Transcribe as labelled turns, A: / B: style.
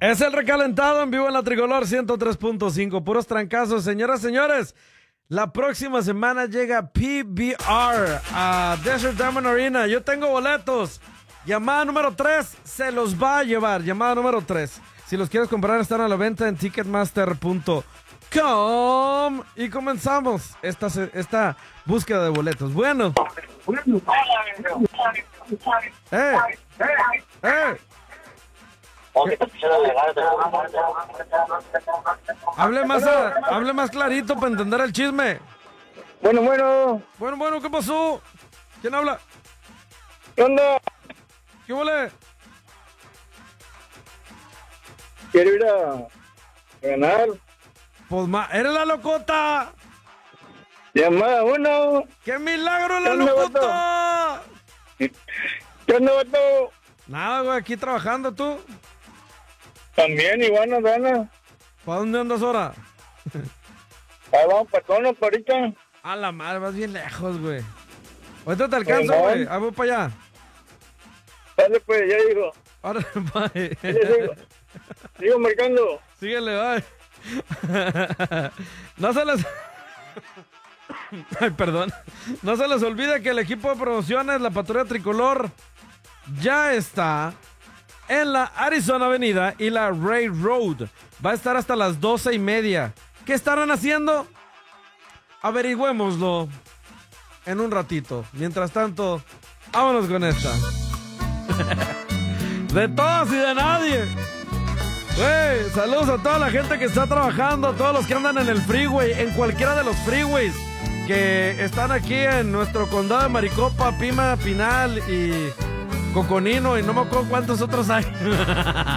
A: Es el recalentado en vivo en la Tricolor 103.5. Puros trancazos, señoras, señores. La próxima semana llega PBR a Desert Diamond Arena. Yo tengo boletos. Llamada número 3 se los va a llevar. Llamada número 3. Si los quieres comprar, están a la venta en ticketmaster.com. Y comenzamos esta búsqueda de boletos. Bueno. Hable más clarito para entender el chisme.
B: Bueno,
A: ¿qué pasó? ¿Quién habla?
B: ¿qué onda?
A: ¿Qué huele?
B: Quiero ir a ganar.
A: Pues eres la locota.
B: Llamada 1.
A: ¡Qué milagro la
B: ¿Qué onda,
A: locota!
B: ¿Qué onda, vato?
A: Nada, güey, aquí trabajando tú.
B: También, Ivana, Dana.
A: ¿Para dónde andas ahora?
B: Ahí vamos para tono, para ahorita.
A: A la madre, vas bien lejos, güey. Ahorita te alcanzo, güey. Ahí voy para allá.
B: Dale, pues, ya digo.
A: Ahora, bye.
B: Sigo marcando.
A: Síguele, bye. No se les... Ay, perdón. No se les olvide que el equipo de promociones, la Patrulla Tricolor, ya está en la Arizona Avenida y la Ray Road. Va a estar hasta las 12:30. ¿Qué estarán haciendo? Averigüémoslo en un ratito. Mientras tanto, vámonos con esta. De todos y de nadie. Hey, saludos a toda la gente que está trabajando, a todos los que andan en el freeway, en cualquiera de los freeways que están aquí en nuestro condado de Maricopa, Pima, Pinal y Coconino y no me acuerdo cuántos otros hay.